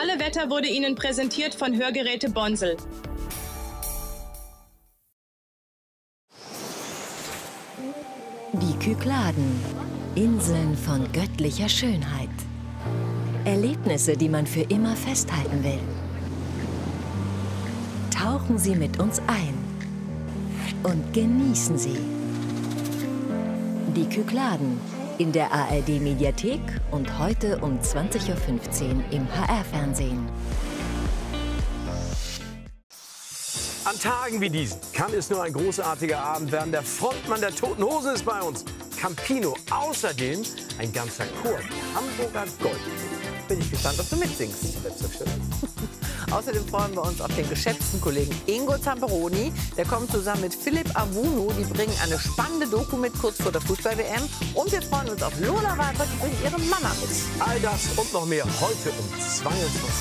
tolle Wetter wurde Ihnen präsentiert von Hörgeräte Bonsel. Die Kykladen, Inseln von göttlicher Schönheit. Erlebnisse, die man für immer festhalten will. Tauchen Sie mit uns ein und genießen Sie. Die Kykladen in der ARD-Mediathek und heute um 20:15 Uhr im HR-Fernsehen. An Tagen wie diesen kann es nur ein großartiger Abend werden. Der Frontmann der Toten Hosen ist bei uns, Campino. Außerdem ein ganzer Chor, Hamburger Gold. Bin ich gespannt, ob du mitsingst. Selbstverständlich. Außerdem freuen wir uns auf den geschätzten Kollegen Ingo Zamperoni. Der kommt zusammen mit Philipp Awunu. Die bringen eine spannende Doku mit, kurz vor der Fußball-WM. Und wir freuen uns auf Lola Weibert, die bringt ihre Mama mit. All das und noch mehr heute um 22 Uhr.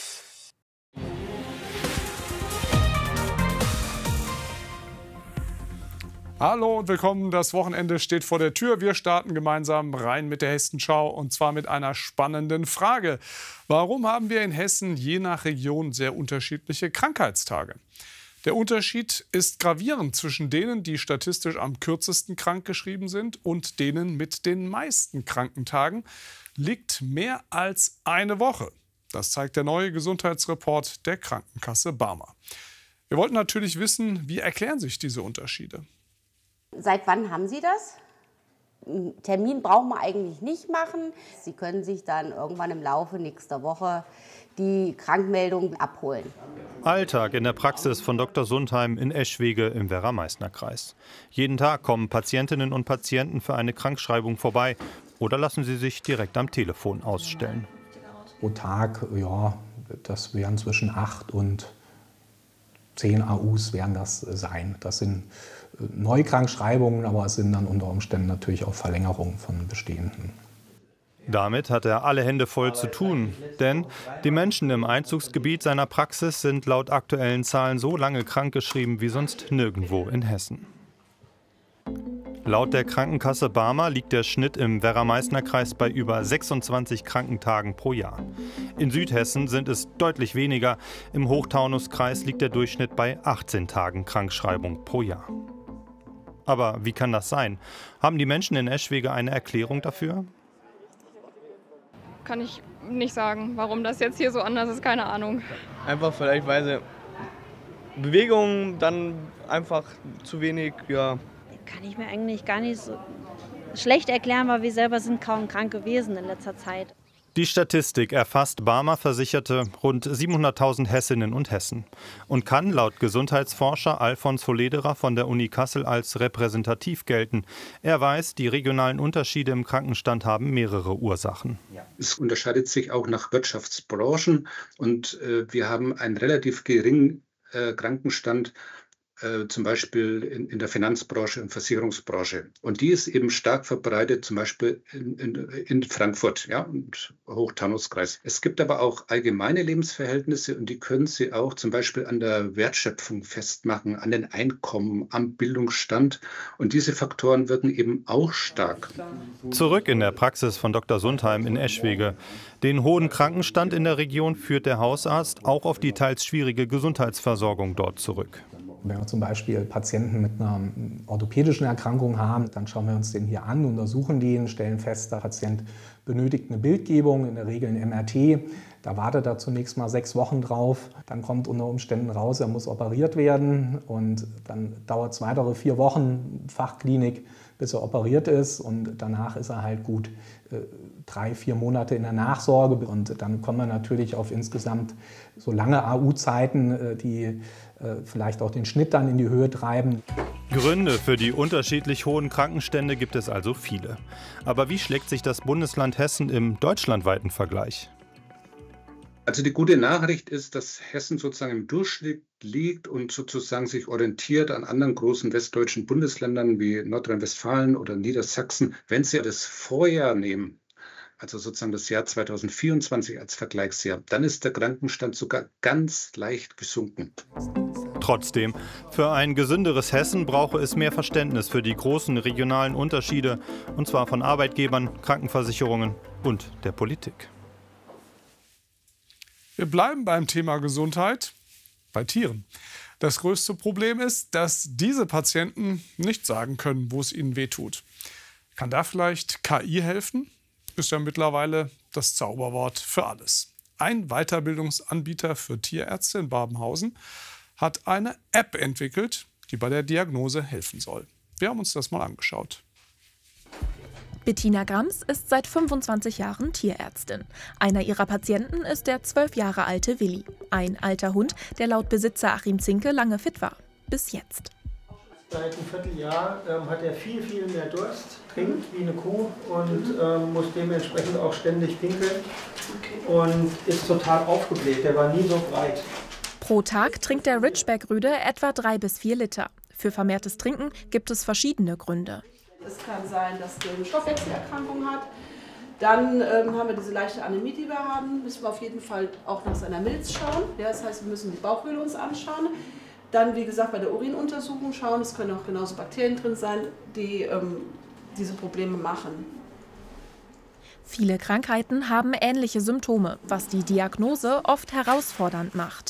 Hallo und willkommen. Das Wochenende steht vor der Tür. Wir starten gemeinsam rein mit der Hessenschau und zwar mit einer spannenden Frage. Warum haben wir in Hessen je nach Region sehr unterschiedliche Krankheitstage? Der Unterschied ist gravierend zwischen denen, die statistisch am kürzesten krankgeschrieben sind und denen mit den meisten Krankentagen, liegt mehr als eine Woche. Das zeigt der neue Gesundheitsreport der Krankenkasse Barmer. Wir wollten natürlich wissen, wie erklären sich diese Unterschiede? Seit wann haben Sie das? Einen Termin brauchen wir eigentlich nicht machen. Sie können sich dann irgendwann im Laufe nächster Woche die Krankmeldung abholen. Alltag in der Praxis von Dr. Sundheim in Eschwege im Werra-Meißner-Kreis. Jeden Tag kommen Patientinnen und Patienten für eine Krankschreibung vorbei oder lassen sie sich direkt am Telefon ausstellen. Pro Tag, ja, das wären zwischen 8 und 10 AUs werden das sein. Das sind Neukrankschreibungen, aber es sind dann unter Umständen natürlich auch Verlängerungen von bestehenden. Damit hat er alle Hände voll zu tun, denn die Menschen im Einzugsgebiet seiner Praxis sind laut aktuellen Zahlen so lange krankgeschrieben wie sonst nirgendwo in Hessen. Laut der Krankenkasse Barmer liegt der Schnitt im Werra-Meißner-Kreis bei über 26 Krankentagen pro Jahr. In Südhessen sind es deutlich weniger. Im Hochtaunuskreis liegt der Durchschnitt bei 18 Tagen Krankschreibung pro Jahr. Aber wie kann das sein? Haben die Menschen in Eschwege eine Erklärung dafür? Kann ich nicht sagen, warum das jetzt hier so anders ist, keine Ahnung. Einfach vielleicht, weil sie Bewegung, dann einfach zu wenig, ja. Kann ich mir eigentlich gar nicht so schlecht erklären, weil wir selber sind kaum krank gewesen in letzter Zeit. Die Statistik erfasst Barmer Versicherte rund 700.000 Hessinnen und Hessen und kann laut Gesundheitsforscher Alfons Hollederer von der Uni Kassel als repräsentativ gelten. Er weiß, die regionalen Unterschiede im Krankenstand haben mehrere Ursachen. Es unterscheidet sich auch nach Wirtschaftsbranchen und wir haben einen relativ geringen Krankenstand, zum Beispiel in der Finanzbranche und Versicherungsbranche. Und die ist eben stark verbreitet, zum Beispiel in Frankfurt, ja, und Hochtaunuskreis. Es gibt aber auch allgemeine Lebensverhältnisse und die können Sie auch zum Beispiel an der Wertschöpfung festmachen, an den Einkommen, am Bildungsstand. Und diese Faktoren wirken eben auch stark. Zurück in der Praxis von Dr. Sundheim in Eschwege. Den hohen Krankenstand in der Region führt der Hausarzt auch auf die teils schwierige Gesundheitsversorgung dort zurück. Wenn wir zum Beispiel Patienten mit einer orthopädischen Erkrankung haben, dann schauen wir uns den hier an, untersuchen den, stellen fest, der Patient benötigt eine Bildgebung, in der Regel ein MRT. Da wartet er zunächst mal 6 Wochen drauf. Dann kommt unter Umständen raus, er muss operiert werden. Und dann dauert es weitere 4 Wochen Fachklinik, bis er operiert ist. Und danach ist er halt gut 3-4 Monate in der Nachsorge. Und dann kommen wir natürlich auf insgesamt so lange AU-Zeiten, die vielleicht auch den Schnitt dann in die Höhe treiben. Gründe für die unterschiedlich hohen Krankenstände gibt es also viele. Aber wie schlägt sich das Bundesland Hessen im deutschlandweiten Vergleich? Also die gute Nachricht ist, dass Hessen sozusagen im Durchschnitt liegt und sozusagen sich orientiert an anderen großen westdeutschen Bundesländern wie Nordrhein-Westfalen oder Niedersachsen. Wenn Sie das Vorjahr nehmen, also sozusagen das Jahr 2024 als Vergleichsjahr, dann ist der Krankenstand sogar ganz leicht gesunken. Trotzdem, für ein gesünderes Hessen brauche es mehr Verständnis für die großen regionalen Unterschiede, und zwar von Arbeitgebern, Krankenversicherungen und der Politik. Wir bleiben beim Thema Gesundheit bei Tieren. Das größte Problem ist, dass diese Patienten nicht sagen können, wo es ihnen wehtut. Kann da vielleicht KI helfen? Ist ja mittlerweile das Zauberwort für alles. Ein Weiterbildungsanbieter für Tierärzte in Babenhausen hat eine App entwickelt, die bei der Diagnose helfen soll. Wir haben uns das mal angeschaut. Bettina Grams ist seit 25 Jahren Tierärztin. Einer ihrer Patienten ist der 12 Jahre alte Willi. Ein alter Hund, der laut Besitzer Achim Zinke lange fit war. Bis jetzt. Seit einem Vierteljahr hat er viel mehr Durst, trinkt wie eine Kuh und muss dementsprechend auch ständig pinkeln und ist total aufgebläht. Der war nie so breit. Pro Tag trinkt der Ridgeback-Rüde etwa 3 bis 4 Liter. Für vermehrtes Trinken gibt es verschiedene Gründe. Es kann sein, dass der eine Stoffwechselerkrankung hat. Dann haben wir diese leichte Anämie, die wir haben. Müssen wir auf jeden Fall auch nach seiner Milz schauen. Ja, das heißt, wir müssen die Bauchhöhle uns anschauen. Dann, wie gesagt, bei der Urinuntersuchung schauen. Es können auch genauso Bakterien drin sein, die diese Probleme machen. Viele Krankheiten haben ähnliche Symptome, was die Diagnose oft herausfordernd macht.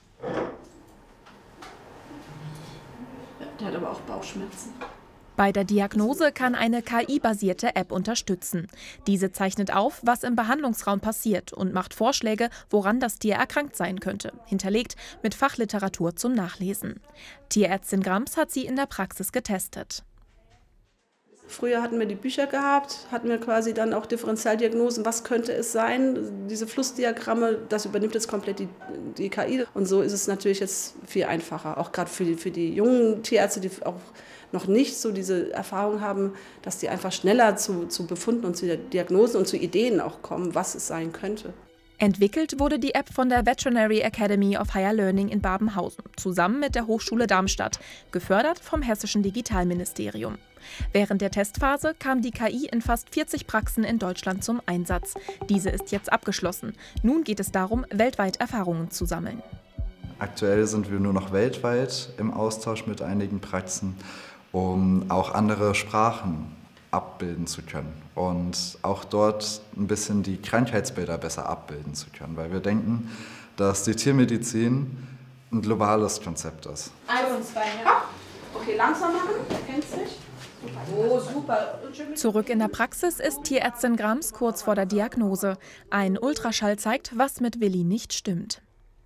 Ja, der hat aber auch Bauchschmerzen. Bei der Diagnose kann eine KI-basierte App unterstützen. Diese zeichnet auf, was im Behandlungsraum passiert und macht Vorschläge, woran das Tier erkrankt sein könnte, hinterlegt mit Fachliteratur zum Nachlesen. Tierärztin Grams hat sie in der Praxis getestet. Früher hatten wir die Bücher gehabt, hatten wir quasi dann auch Differentialdiagnosen, was könnte es sein, diese Flussdiagramme, das übernimmt jetzt komplett die KI. Und so ist es natürlich jetzt viel einfacher, auch gerade für die jungen Tierärzte, die auch noch nicht so diese Erfahrung haben, dass die einfach schneller zu Befunden und zu Diagnosen und zu Ideen auch kommen, was es sein könnte. Entwickelt wurde die App von der Veterinary Academy of Higher Learning in Babenhausen, zusammen mit der Hochschule Darmstadt, gefördert vom Hessischen Digitalministerium. Während der Testphase kam die KI in fast 40 Praxen in Deutschland zum Einsatz. Diese ist jetzt abgeschlossen. Nun geht es darum, weltweit Erfahrungen zu sammeln. Aktuell sind wir nur noch weltweit im Austausch mit einigen Praxen, um auch andere Sprachen abbilden zu können und auch dort ein bisschen die Krankheitsbilder besser abbilden zu können, weil wir denken, dass die Tiermedizin ein globales Konzept ist. 1 und 2, ja. Okay, langsam machen, erkennt sich. Oh, super. Zurück in der Praxis ist Tierärztin Grams kurz vor der Diagnose. Ein Ultraschall zeigt, was mit Willi nicht stimmt.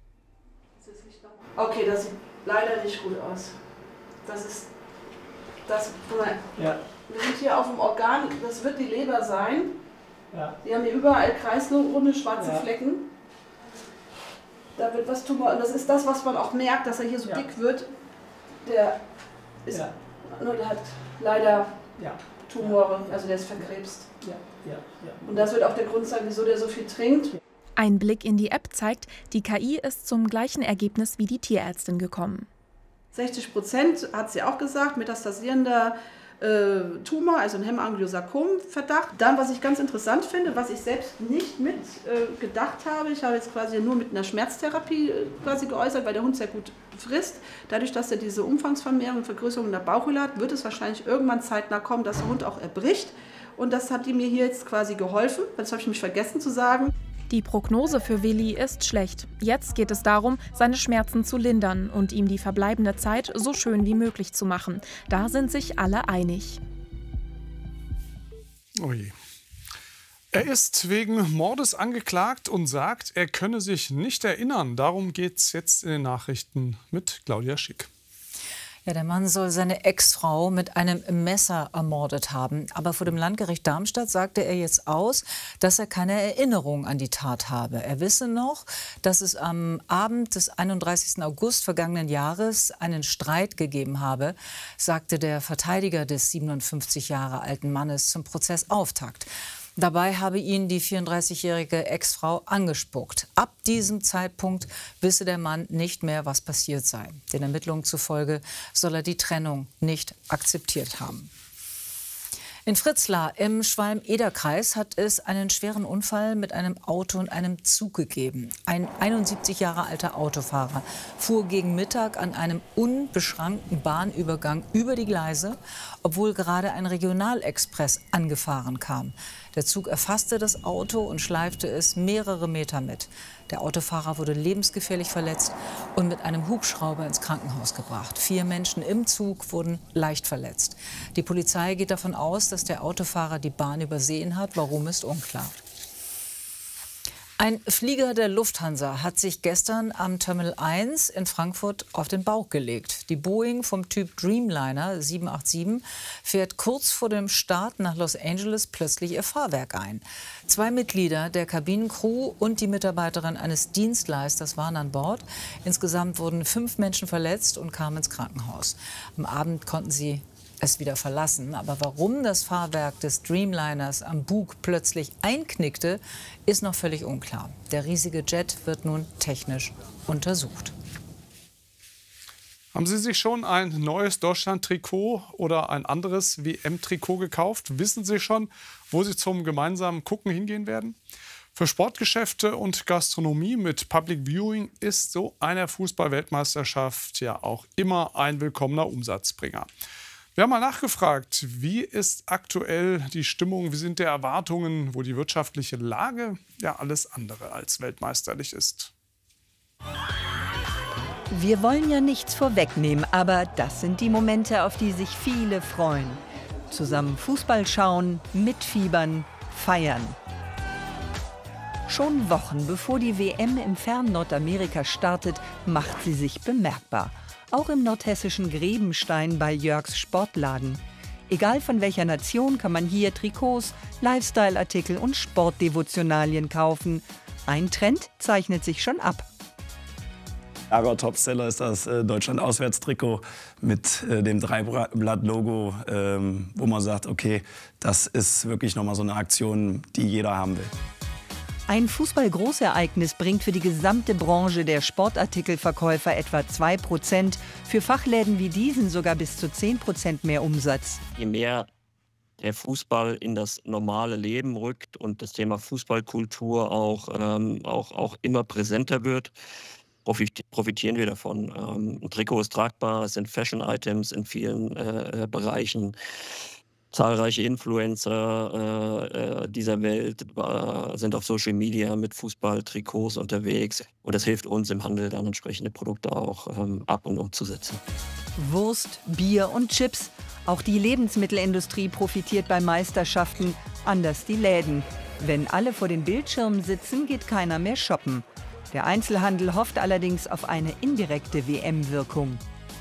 Okay, das sieht leider nicht gut aus. Guck mal, ja. Wir sind hier auf dem Organ, das wird die Leber sein. Ja. Die haben hier überall kreisrunde schwarze Flecken. Da wird was Tumor, und das ist das, was man auch merkt, dass er hier so dick wird. Der hat leider Tumore, also der ist verkrebst. Und das wird auch der Grund sein, wieso der so viel trinkt. Ein Blick in die App zeigt, die KI ist zum gleichen Ergebnis wie die Tierärztin gekommen. 60% hat sie auch gesagt, metastasierender Tumor, also ein Hämaangiosarkom-Verdacht. Dann, was ich ganz interessant finde, was ich selbst nicht mit gedacht habe, ich habe jetzt quasi nur mit einer Schmerztherapie quasi geäußert, weil der Hund sehr gut frisst. Dadurch, dass er diese Umfangsvermehrung und Vergrößerung in der Bauchhöhle hat, wird es wahrscheinlich irgendwann zeitnah kommen, dass der Hund auch erbricht. Und das hat die mir hier jetzt quasi geholfen, das habe ich mich vergessen zu sagen. Die Prognose für Willi ist schlecht. Jetzt geht es darum, seine Schmerzen zu lindern und ihm die verbleibende Zeit so schön wie möglich zu machen. Da sind sich alle einig. Oh je. Er ist wegen Mordes angeklagt und sagt, er könne sich nicht erinnern. Darum geht es jetzt in den Nachrichten mit Claudia Schick. Ja, der Mann soll seine Ex-Frau mit einem Messer ermordet haben. Aber vor dem Landgericht Darmstadt sagte er jetzt aus, dass er keine Erinnerung an die Tat habe. Er wisse noch, dass es am Abend des 31. August vergangenen Jahres einen Streit gegeben habe, sagte der Verteidiger des 57 Jahre alten Mannes zum Prozessauftakt. Dabei habe ihn die 34-jährige Ex-Frau angespuckt. Ab diesem Zeitpunkt wisse der Mann nicht mehr, was passiert sei. Den Ermittlungen zufolge soll er die Trennung nicht akzeptiert haben. In Fritzlar im Schwalm-Eder-Kreis hat es einen schweren Unfall mit einem Auto und einem Zug gegeben. Ein 71 Jahre alter Autofahrer fuhr gegen Mittag an einem unbeschrankten Bahnübergang über die Gleise, obwohl gerade ein Regionalexpress angefahren kam. Der Zug erfasste das Auto und schleifte es mehrere Meter mit. Der Autofahrer wurde lebensgefährlich verletzt und mit einem Hubschrauber ins Krankenhaus gebracht. 4 Menschen im Zug wurden leicht verletzt. Die Polizei geht davon aus, dass der Autofahrer die Bahn übersehen hat. Warum, ist unklar. Ein Flieger der Lufthansa hat sich gestern am Terminal 1 in Frankfurt auf den Bauch gelegt. Die Boeing vom Typ Dreamliner 787 fährt kurz vor dem Start nach Los Angeles plötzlich ihr Fahrwerk ein. 2 Mitglieder der Kabinencrew und die Mitarbeiterin eines Dienstleisters waren an Bord. Insgesamt wurden 5 Menschen verletzt und kamen ins Krankenhaus. Am Abend konnten sie es wieder verlassen. Aber warum das Fahrwerk des Dreamliners am Bug plötzlich einknickte, ist noch völlig unklar. Der riesige Jet wird nun technisch untersucht. Haben Sie sich schon ein neues Deutschland-Trikot oder ein anderes WM-Trikot gekauft? Wissen Sie schon, wo Sie zum gemeinsamen Gucken hingehen werden? Für Sportgeschäfte und Gastronomie mit Public Viewing ist so eine Fußball-Weltmeisterschaft ja auch immer ein willkommener Umsatzbringer. Wir haben mal nachgefragt, wie ist aktuell die Stimmung, wie sind die Erwartungen, wo die wirtschaftliche Lage ja alles andere als weltmeisterlich ist. Wir wollen ja nichts vorwegnehmen, aber das sind die Momente, auf die sich viele freuen. Zusammen Fußball schauen, mitfiebern, feiern. Schon Wochen bevor die WM im fernen Nordamerika startet, macht sie sich bemerkbar. Auch im nordhessischen Grebenstein bei Jörgs Sportladen. Egal von welcher Nation kann man hier Trikots, Lifestyle-Artikel und Sportdevotionalien kaufen. Ein Trend zeichnet sich schon ab. Topseller ist das Deutschland-Auswärtstrikot mit dem Dreiblatt-Logo, wo man sagt, okay, das ist wirklich nochmal so eine Aktion, die jeder haben will. Ein Fußball-Großereignis bringt für die gesamte Branche der Sportartikelverkäufer etwa 2%, für Fachläden wie diesen sogar bis zu 10% mehr Umsatz. Je mehr der Fußball in das normale Leben rückt und das Thema Fußballkultur auch immer präsenter wird, profitieren wir davon. Ein Trikot ist tragbar, es sind Fashion-Items in vielen Bereichen. Zahlreiche Influencer dieser Welt sind auf Social Media mit Fußballtrikots unterwegs. Und das hilft uns im Handel, dann entsprechende Produkte auch ab- und umzusetzen. Wurst, Bier und Chips. Auch die Lebensmittelindustrie profitiert bei Meisterschaften, anders die Läden. Wenn alle vor den Bildschirmen sitzen, geht keiner mehr shoppen. Der Einzelhandel hofft allerdings auf eine indirekte WM-Wirkung.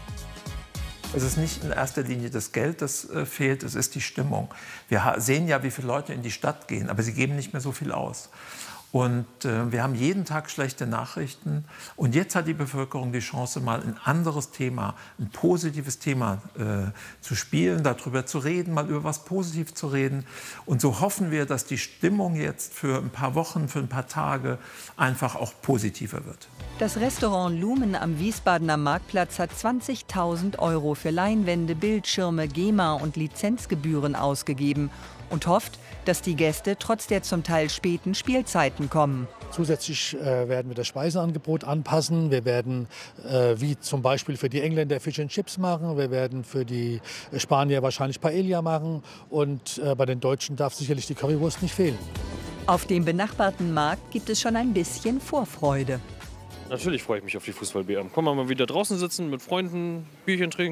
Es ist nicht in erster Linie das Geld, das fehlt, es ist die Stimmung. Wir sehen ja, wie viele Leute in die Stadt gehen, aber sie geben nicht mehr so viel aus. Und wir haben jeden Tag schlechte Nachrichten. Und jetzt hat die Bevölkerung die Chance, mal ein anderes Thema, ein positives Thema zu spielen, darüber zu reden, mal über was Positives zu reden. Und so hoffen wir, dass die Stimmung jetzt für ein paar Wochen, für ein paar Tage einfach auch positiver wird. Das Restaurant Lumen am Wiesbadener Marktplatz hat 20.000 € für Leinwände, Bildschirme, GEMA und Lizenzgebühren ausgegeben und hofft, dass die Gäste trotz der zum Teil späten Spielzeiten kommen. Zusätzlich werden wir das Speiseangebot anpassen. Wir werden, wie zum Beispiel für die Engländer, Fish and Chips machen. Wir werden für die Spanier wahrscheinlich Paella machen. Und bei den Deutschen darf sicherlich die Currywurst nicht fehlen. Auf dem benachbarten Markt gibt es schon ein bisschen Vorfreude. Natürlich freue ich mich auf die Fußball-WM. Kann man mal wieder draußen sitzen, mit Freunden, Bierchen trinken.